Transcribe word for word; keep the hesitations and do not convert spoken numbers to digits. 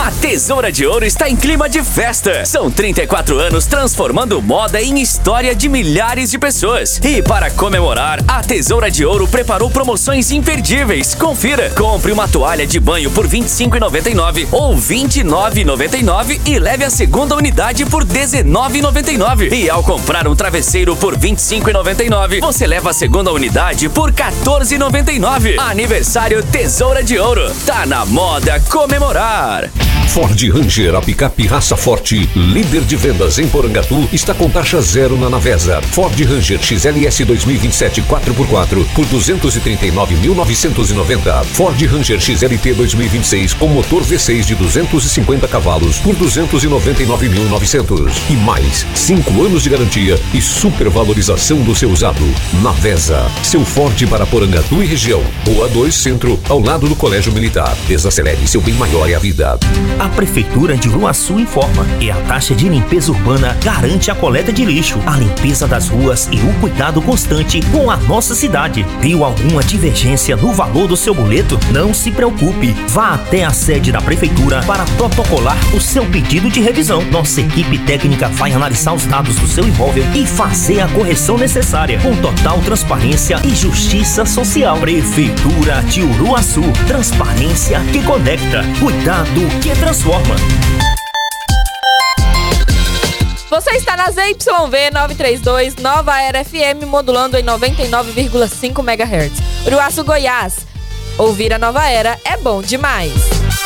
A Tesoura de Ouro está em clima de festa. São trinta e quatro anos transformando moda em história de milhares de pessoas. E para comemorar, a Tesoura de Ouro preparou promoções imperdíveis. Confira. Compre uma toalha de banho por vinte e cinco reais e noventa e nove centavos ou vinte e nove reais e noventa e nove centavos e leve a segunda unidade por dezenove reais e noventa e nove centavos. E ao comprar um travesseiro por vinte e cinco reais e noventa e nove centavos, você leva a segunda unidade por quatorze reais e noventa e nove centavos. Aniversário Tesoura de Ouro. Tá na moda comemorar. Ford Ranger, a picape raça forte, líder de vendas em Porangatu, está com taxa zero na Navesa. Ford Ranger X L S dois mil e vinte e sete quatro por quatro por duzentos e trinta e nove mil novecentos e noventa. Ford Ranger X L T dois mil e vinte e seis com motor V seis de duzentos e cinquenta cavalos por duzentos e noventa e nove mil e novecentos. E mais cinco anos de garantia e supervalorização do seu usado. Navesa, seu Ford para Porangatu e região. Rua dois Centro, ao lado do Colégio Militar. Desacelere, seu bem maior é a vida. A Prefeitura de Uruaçu informa que a taxa de limpeza urbana garante a coleta de lixo, a limpeza das ruas e o cuidado constante com a nossa cidade. Viu alguma divergência no valor do seu boleto? Não se preocupe, vá até a sede da Prefeitura para protocolar o seu pedido de revisão. Nossa equipe técnica vai analisar os dados do seu imóvel e fazer a correção necessária, com total transparência e justiça social. Prefeitura de Uruaçu, transparência que conecta, cuidado que transforma. Você está na Z Y V novecentos e trinta e dois, Nova Era F M, modulando em noventa e nove vírgula cinco megahertz. Uruaçu, Goiás. Ouvir a Nova Era é bom demais.